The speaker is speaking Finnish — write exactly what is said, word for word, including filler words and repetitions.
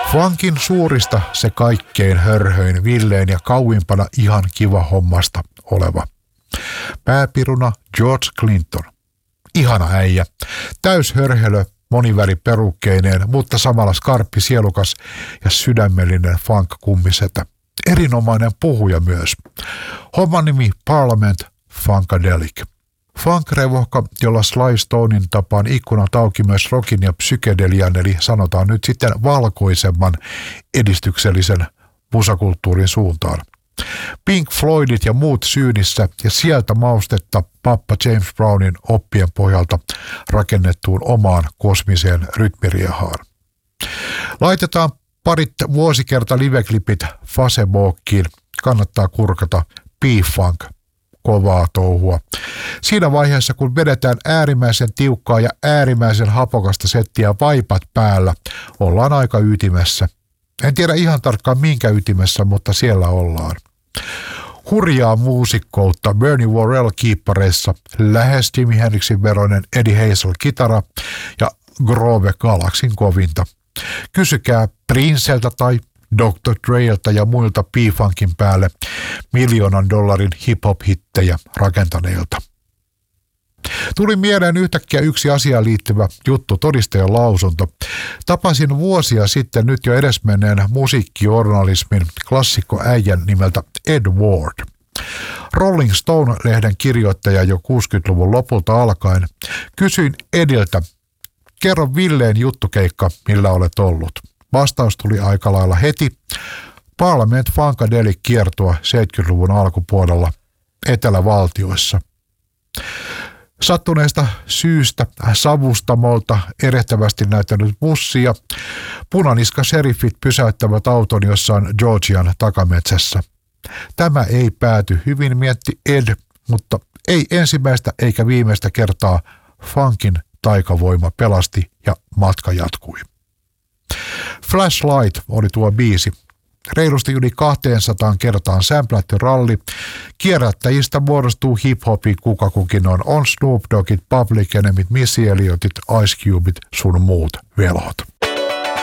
Funkin suurista se kaikkein hörhöin, villein ja kauimpana ihan kiva hommasta oleva. Pääpiruna George Clinton. Ihana äijä. Täyshörhelö, moniväriperukkeineen, mutta samalla skarppi, sielukas ja sydämellinen funk-kummisetä. Erinomainen puhuja myös. Homman nimi Parliament Funkadelic. Funk-revohka, jolla Sly Stonein tapaan ikkunat auki myös rockin ja psykedelian, eli sanotaan nyt sitten valkoisemman edistyksellisen musakulttuurin suuntaan. Pink Floydit ja muut syynissä ja sieltä maustetta pappa James Brownin oppien pohjalta rakennettuun omaan kosmiseen rytmiriehaan. Laitetaan parit vuosikerta liveklipit Facebookiin. Kannattaa kurkata P-Funk. Kovaa touhua. Siinä vaiheessa, kun vedetään äärimmäisen tiukkaa ja äärimmäisen hapokasta settiä vaipat päällä, ollaan aika ytimessä. En tiedä ihan tarkkaan minkä ytimessä, mutta siellä ollaan. Hurjaa muusikkoutta Bernie Worrell kiippareissa, lähes Jimi Hendrixin veroinen Eddie Hazel kitara ja Grove Galaxin kovinta. Kysykää Princeltä tai doktor Dreiltä ja muilta P-Funkin päälle miljoonan dollarin hip-hop-hittejä rakentaneilta. Tuli mieleen yhtäkkiä yksi asiaan liittyvä juttu, todistajan lausunto. Tapasin vuosia sitten nyt jo edesmenneen musiikkijournalismin klassikkoäijän nimeltä Ed Ward. Rolling Stone-lehden kirjoittaja jo kuusikymmentäluvun lopulta alkaen. Kysyin Ediltä, kerro villeen juttukeikka, millä olet ollut. Vastaus tuli aika lailla heti. Parliament Funkadelic kiertua seitsemänkymmentäluvun alkupuolella Etelävaltioissa. Sattuneesta syystä savustamolta erehtävästi näyttänyt bussi ja punaniska sheriffit pysäyttävät auton jossain Georgian takametsässä. Tämä ei pääty hyvin, mietti Ed, mutta ei ensimmäistä eikä viimeistä kertaa funkin taikavoima pelasti ja matka jatkui. Flashlight oli tuo biisi. Reilusti yli kaksisataa kertaan sämplätty ralli. Kierrättäjistä muodostuu hip-hopin kuka kukin on. On Snoop Doggit, Public Enemyt, Missy Elliotit, Ice Cubeit sun muut velhot.